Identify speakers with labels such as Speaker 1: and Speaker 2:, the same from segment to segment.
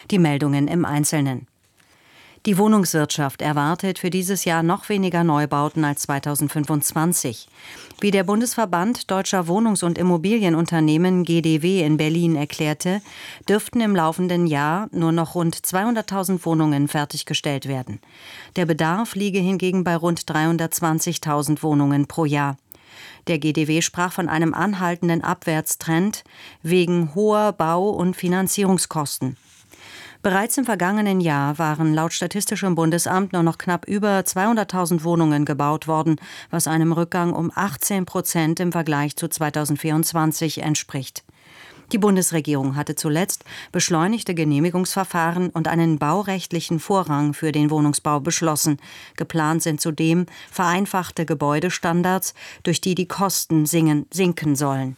Speaker 1: Die Meldungen im Einzelnen. Die Wohnungswirtschaft erwartet für dieses Jahr noch weniger Neubauten als 2025. Wie der Bundesverband Deutscher Wohnungs- und Immobilienunternehmen GDW in Berlin erklärte, dürften im laufenden Jahr nur noch rund 200.000 Wohnungen fertiggestellt werden. Der Bedarf liege hingegen bei rund 320.000 Wohnungen pro Jahr. Der GDW sprach von einem anhaltenden Abwärtstrend wegen hoher Bau- und Finanzierungskosten. Bereits im vergangenen Jahr waren laut Statistischem Bundesamt nur noch knapp über 200.000 Wohnungen gebaut worden, was einem Rückgang um 18% im Vergleich zu 2024 entspricht. Die Bundesregierung hatte zuletzt beschleunigte Genehmigungsverfahren und einen baurechtlichen Vorrang für den Wohnungsbau beschlossen. Geplant sind zudem vereinfachte Gebäudestandards, durch die Kosten sinken sollen.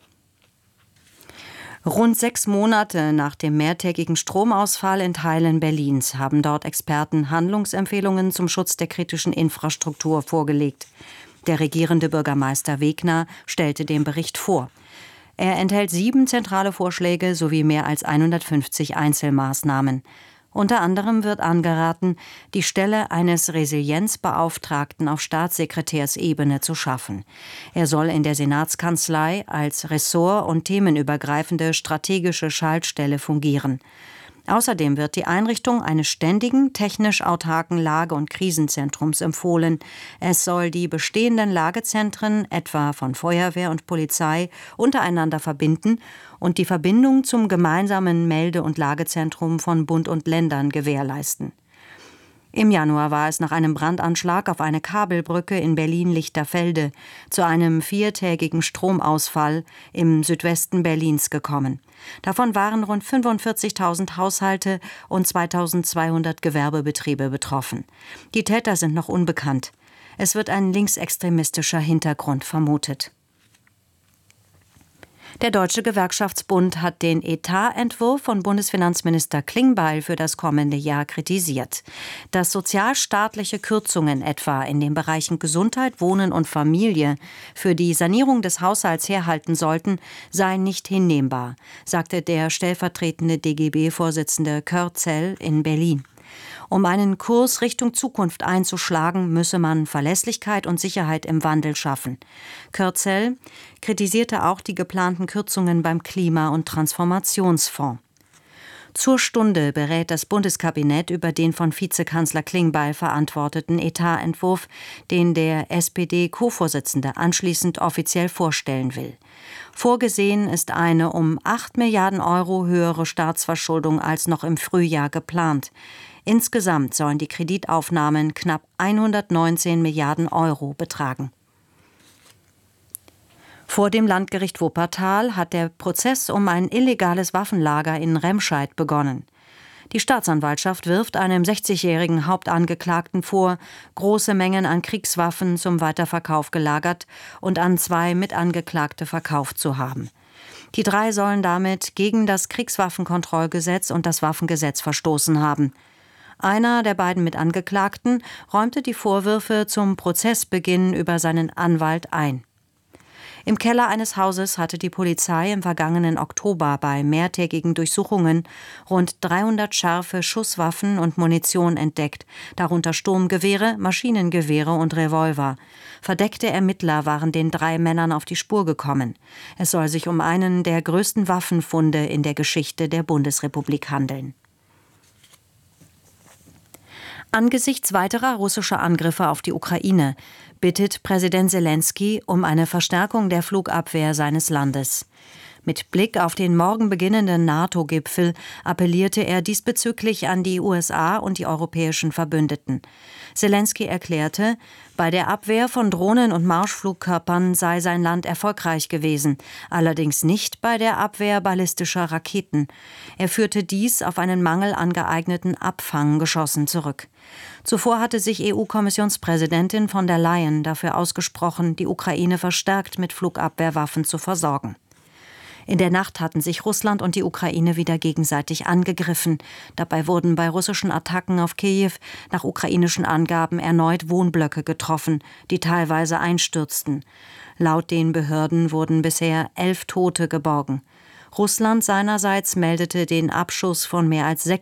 Speaker 1: Rund 6 Monate nach dem mehrtägigen Stromausfall in Teilen Berlins haben dort Experten Handlungsempfehlungen zum Schutz der kritischen Infrastruktur vorgelegt. Der regierende Bürgermeister Wegner stellte den Bericht vor. Er enthält 7 zentrale Vorschläge sowie mehr als 150 Einzelmaßnahmen. Unter anderem wird angeraten, die Stelle eines Resilienzbeauftragten auf Staatssekretärsebene zu schaffen. Er soll in der Senatskanzlei als ressort- und themenübergreifende strategische Schaltstelle fungieren. Außerdem wird die Einrichtung eines ständigen, technisch autarken Lage- und Krisenzentrums empfohlen. Es soll die bestehenden Lagezentren, etwa von Feuerwehr und Polizei, untereinander verbinden und die Verbindung zum gemeinsamen Melde- und Lagezentrum von Bund und Ländern gewährleisten. Im Januar war es nach einem Brandanschlag auf eine Kabelbrücke in Berlin-Lichterfelde zu einem 4-tägigen Stromausfall im Südwesten Berlins gekommen. Davon waren rund 45.000 Haushalte und 2.200 Gewerbebetriebe betroffen. Die Täter sind noch unbekannt. Es wird ein linksextremistischer Hintergrund vermutet. Der Deutsche Gewerkschaftsbund hat den Etatentwurf von Bundesfinanzminister Klingbeil für das kommende Jahr kritisiert. Dass sozialstaatliche Kürzungen etwa in den Bereichen Gesundheit, Wohnen und Familie für die Sanierung des Haushalts herhalten sollten, sei nicht hinnehmbar, sagte der stellvertretende DGB-Vorsitzende Körzel in Berlin. Um einen Kurs Richtung Zukunft einzuschlagen, müsse man Verlässlichkeit und Sicherheit im Wandel schaffen. Körzel kritisierte auch die geplanten Kürzungen beim Klima- und Transformationsfonds. Zur Stunde berät das Bundeskabinett über den von Vizekanzler Klingbeil verantworteten Etatentwurf, den der SPD-Co-Vorsitzende anschließend offiziell vorstellen will. Vorgesehen ist eine um 8 Milliarden Euro höhere Staatsverschuldung als noch im Frühjahr geplant. Insgesamt sollen die Kreditaufnahmen knapp 119 Milliarden Euro betragen. Vor dem Landgericht Wuppertal hat der Prozess um ein illegales Waffenlager in Remscheid begonnen. Die Staatsanwaltschaft wirft einem 60-jährigen Hauptangeklagten vor, große Mengen an Kriegswaffen zum Weiterverkauf gelagert und an 2 Mitangeklagte verkauft zu haben. Die 3 sollen damit gegen das Kriegswaffenkontrollgesetz und das Waffengesetz verstoßen haben. Einer der beiden Mitangeklagten räumte die Vorwürfe zum Prozessbeginn über seinen Anwalt ein. Im Keller eines Hauses hatte die Polizei im vergangenen Oktober bei mehrtägigen Durchsuchungen rund 300 scharfe Schusswaffen und Munition entdeckt, darunter Sturmgewehre, Maschinengewehre und Revolver. Verdeckte Ermittler waren den 3 Männern auf die Spur gekommen. Es soll sich um einen der größten Waffenfunde in der Geschichte der Bundesrepublik handeln. Angesichts weiterer russischer Angriffe auf die Ukraine bittet Präsident Selenskyj um eine Verstärkung der Flugabwehr seines Landes. Mit Blick auf den morgen beginnenden NATO-Gipfel appellierte er diesbezüglich an die USA und die europäischen Verbündeten. Selenskyj erklärte, bei der Abwehr von Drohnen und Marschflugkörpern sei sein Land erfolgreich gewesen, allerdings nicht bei der Abwehr ballistischer Raketen. Er führte dies auf einen Mangel an geeigneten Abfanggeschossen zurück. Zuvor hatte sich EU-Kommissionspräsidentin von der Leyen dafür ausgesprochen, die Ukraine verstärkt mit Flugabwehrwaffen zu versorgen. In der Nacht hatten sich Russland und die Ukraine wieder gegenseitig angegriffen. Dabei wurden bei russischen Attacken auf Kiew nach ukrainischen Angaben erneut Wohnblöcke getroffen, die teilweise einstürzten. Laut den Behörden wurden bisher 11 Tote geborgen. Russland seinerseits meldete den Abschuss von mehr als